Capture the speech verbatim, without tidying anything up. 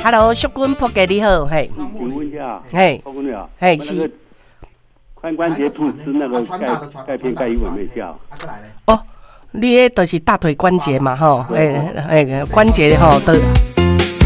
，Hello， 淑君仆给你好，嘿。 请问一下， 嘿， 包公鸟， 嘿是。 髋关节处吃那个钙钙片钙油有没有效？ 哦，你迄就是大腿关节嘛，吼，诶诶，关节吼都。